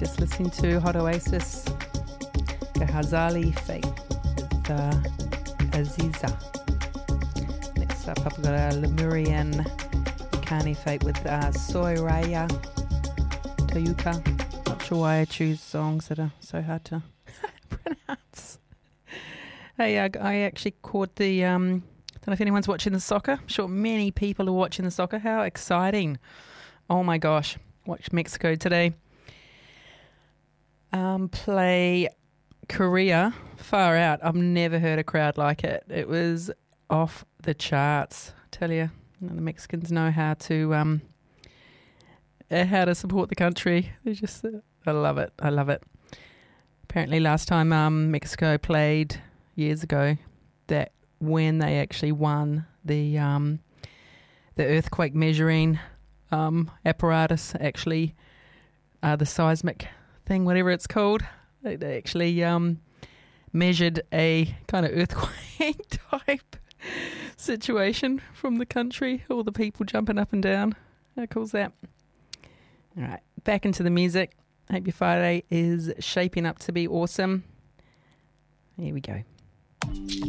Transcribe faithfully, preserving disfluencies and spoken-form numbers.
Just listening to Hot Oasis, Ghazali Fate with uh, Aziza. Next up, I've got a Lemurian Kani Fate with uh, Soiraya Toyuka. Not sure why I choose songs that are so hard to pronounce. Hey, uh, I actually caught the, um, don't know if anyone's watching the soccer. I'm sure many people are watching the soccer. How exciting. Oh my gosh. Watched Mexico today. Um, play Korea. Far out. I've never heard a crowd like it. It was off the charts. I tell you, you know, the Mexicans know how to um, uh, how to support the country. They just, uh, I love it. I love it. Apparently, last time um, Mexico played years ago, that when they actually won the um, the earthquake measuring um, apparatus, actually uh, the seismic thing, whatever it's called, they, they actually um, measured a kind of earthquake type situation from the country, all the people jumping up and down. How cool is that? All right, back into the music. Hope your Friday is shaping up to be awesome. Here we go.